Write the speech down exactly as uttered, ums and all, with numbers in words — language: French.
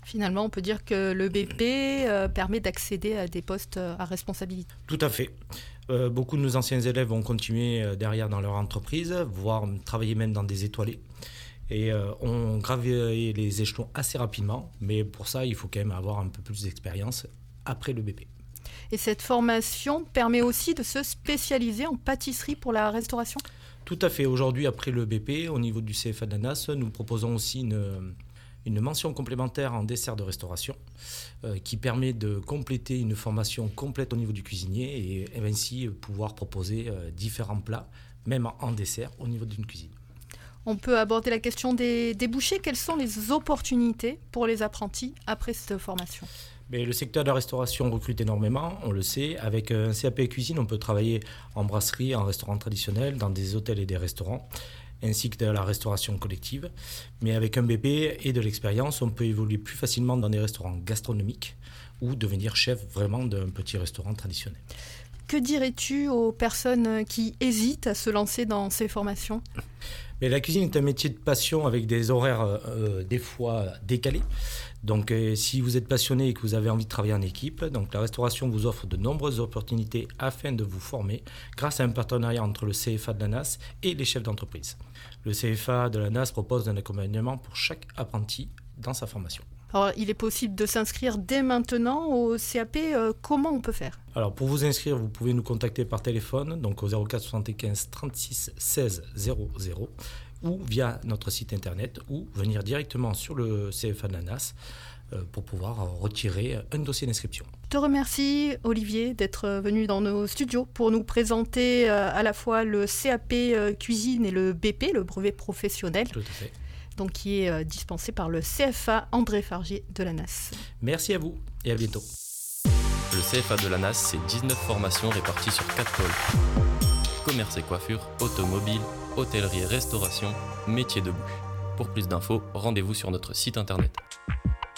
Finalement, on peut dire que le B P euh, permet d'accéder à des postes à responsabilité. Tout à fait. Euh, beaucoup de nos anciens élèves vont continuer euh, derrière dans leur entreprise, voire travailler même dans des étoilés. Et euh, on gravit les échelons assez rapidement, mais pour ça, il faut quand même avoir un peu plus d'expérience après le B P. Et cette formation permet aussi de se spécialiser en pâtisserie pour la restauration ? Tout à fait. Aujourd'hui, après le B P, au niveau du C F A de la N A S, nous proposons aussi une, une mention complémentaire en dessert de restauration euh, qui permet de compléter une formation complète au niveau du cuisinier et, et ainsi pouvoir proposer euh, différents plats, même en dessert, au niveau d'une cuisine. On peut aborder la question des débouchés. Quelles sont les opportunités pour les apprentis après cette formation ? Mais le secteur de la restauration recrute énormément, on le sait. Avec un C A P cuisine, on peut travailler en brasserie, en restaurant traditionnel, dans des hôtels et des restaurants, ainsi que dans la restauration collective. Mais avec un B P et de l'expérience, on peut évoluer plus facilement dans des restaurants gastronomiques ou devenir chef vraiment d'un petit restaurant traditionnel. Que dirais-tu aux personnes qui hésitent à se lancer dans ces formations ? Mais la cuisine est un métier de passion avec des horaires euh, des fois décalés. Donc euh, si vous êtes passionné et que vous avez envie de travailler en équipe, donc la restauration vous offre de nombreuses opportunités afin de vous former grâce à un partenariat entre le C F A de la N A S et les chefs d'entreprise. Le C F A de la N A S propose un accompagnement pour chaque apprenti dans sa formation. Alors, il est possible de s'inscrire dès maintenant au C A P. Euh, comment on peut faire ? Alors, pour vous inscrire, vous pouvez nous contacter par téléphone, donc au zéro quatre soixante-quinze trente-six seize zéro zéro, ou via notre site internet, ou venir directement sur le C F A de la N A S euh, pour pouvoir retirer un dossier d'inscription. Je te remercie, Olivier, d'être venu dans nos studios pour nous présenter euh, à la fois le C A P euh, cuisine et le B P, le brevet professionnel. Tout à fait. Donc qui est euh, dispensé par le C F A André Fargier de la N A S. Merci à vous et à bientôt. Le C F A de la N A S, c'est dix-neuf formations réparties sur quatre pôles. Commerce et coiffure, automobile, hôtellerie et restauration, métier de bouche. Pour plus d'infos, rendez-vous sur notre site internet.